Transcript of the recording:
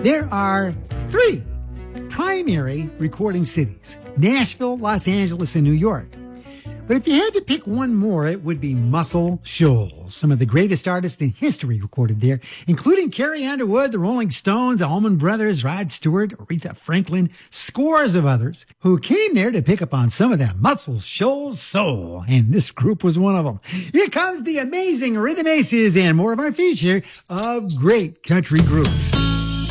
There are three primary recording cities: Nashville, Los Angeles, and New York. But if you had to pick one more, it would be Muscle Shoals. Some of the greatest artists in history recorded there, including Carrie Underwood, the Rolling Stones, the Allman Brothers, Rod Stewart, Aretha Franklin, scores of others who came there to pick up on some of that Muscle Shoals soul. And this group was one of them. Here comes the amazing Rhythm Aces and more of our feature of great country groups.